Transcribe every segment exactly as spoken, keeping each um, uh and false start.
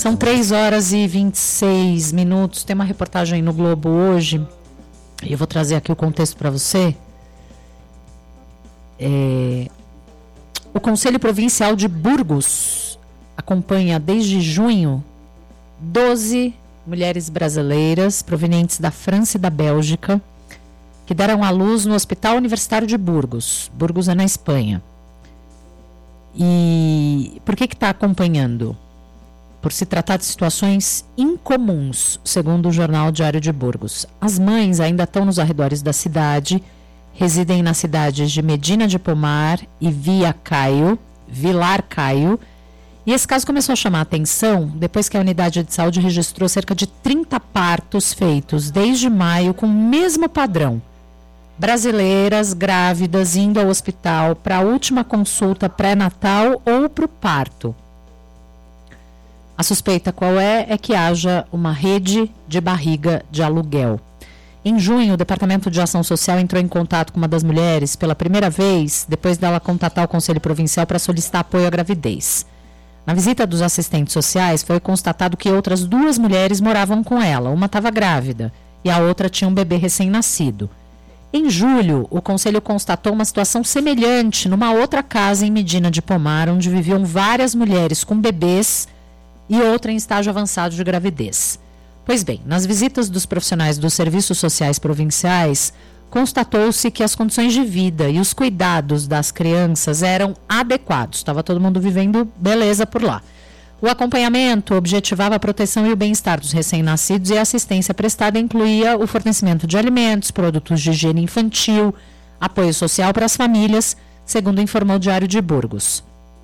São três horas e vinte e seis minutos. Tem uma reportagem no Globo hoje. E eu vou trazer aqui o contexto para você. É... O Conselho Provincial de Burgos acompanha desde junho doze mulheres brasileiras provenientes da França e da Bélgica que deram à luz no Hospital Universitário de Burgos. Burgos é na Espanha. E por que que está acompanhando? Por se tratar de situações incomuns, segundo o jornal Diário de Burgos. As mães ainda estão nos arredores da cidade, residem nas cidades de Medina de Pomar e Via Caio, Vilar Caio. E esse caso começou a chamar a atenção depois que a unidade de saúde registrou cerca de trinta partos feitos desde maio com o mesmo padrão. Brasileiras grávidas indo ao hospital para a última consulta pré-natal ou para o parto. A suspeita qual é? É que haja uma rede de barriga de aluguel. Em junho, o Departamento de Ação Social entrou em contato com uma das mulheres pela primeira vez, depois dela contatar o Conselho Provincial para solicitar apoio à gravidez. Na visita dos assistentes sociais, foi constatado que outras duas mulheres moravam com ela. Uma estava grávida e a outra tinha um bebê recém-nascido. Em julho, o Conselho constatou uma situação semelhante numa outra casa em Medina de Pomar, onde viviam várias mulheres com bebês e outra em estágio avançado de gravidez. Pois bem, nas visitas dos profissionais dos serviços sociais provinciais, constatou-se que as condições de vida e os cuidados das crianças eram adequados. Estava todo mundo vivendo beleza por lá. O acompanhamento objetivava a proteção e o bem-estar dos recém-nascidos e a assistência prestada incluía o fornecimento de alimentos, produtos de higiene infantil, apoio social para as famílias, segundo informou o Diário de Burgos.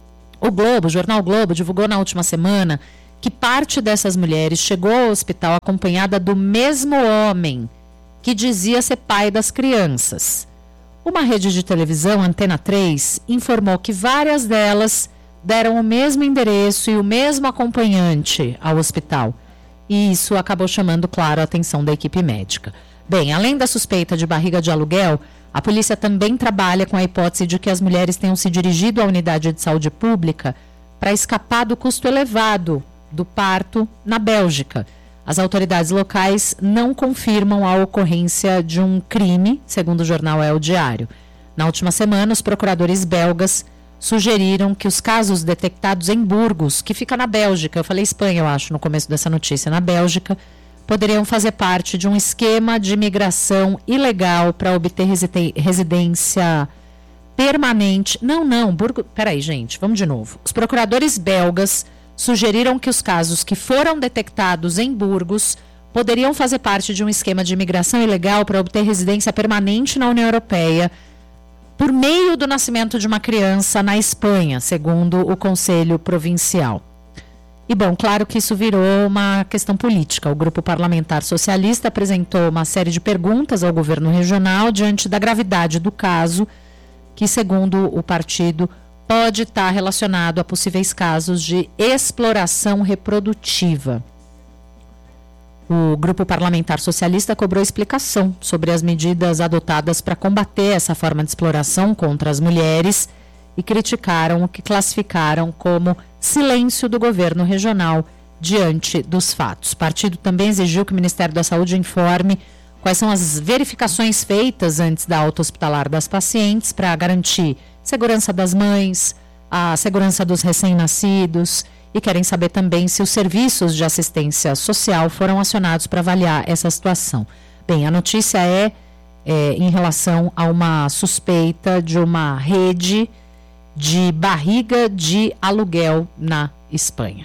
O Globo, o jornal Globo, divulgou na última semana que parte dessas mulheres chegou ao hospital acompanhada do mesmo homem que dizia ser pai das crianças. Uma rede de televisão, Antena três, informou que várias delas deram o mesmo endereço e o mesmo acompanhante ao hospital. E isso acabou chamando, claro, a atenção da equipe médica. Bem, além da suspeita de barriga de aluguel, a polícia também trabalha com a hipótese de que as mulheres tenham se dirigido à unidade de saúde pública para escapar do custo elevado do parto na Bélgica. As autoridades locais não confirmam a ocorrência de um crime, segundo o jornal El Diário. Na última semana, os procuradores belgas sugeriram que os casos detectados em Burgos, que fica na Bélgica, eu falei Espanha, eu acho, no começo dessa notícia, na Bélgica, poderiam fazer parte de um esquema de imigração ilegal para obter residen- residência permanente. Não, não, Burgos... Peraí, gente, vamos de novo. Os procuradores belgas sugeriram que os casos que foram detectados em Burgos poderiam fazer parte de um esquema de imigração ilegal para obter residência permanente na União Europeia por meio do nascimento de uma criança na Espanha, segundo o Conselho Provincial. E, bom, claro que isso virou uma questão política. O grupo parlamentar socialista apresentou uma série de perguntas ao governo regional diante da gravidade do caso, que, segundo o partido, pode estar relacionado a possíveis casos de exploração reprodutiva. O grupo parlamentar socialista cobrou explicação sobre as medidas adotadas para combater essa forma de exploração contra as mulheres e criticaram o que classificaram como silêncio do governo regional diante dos fatos. O partido também exigiu que o Ministério da Saúde informe quais são as verificações feitas antes da alta hospitalar das pacientes para garantir segurança das mães, a segurança dos recém-nascidos e querem saber também se os serviços de assistência social foram acionados para avaliar essa situação. Bem, a notícia é, é em relação a uma suspeita de uma rede de barriga de aluguel na Espanha.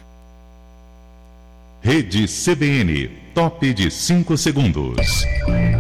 Rede C B N, top de cinco segundos.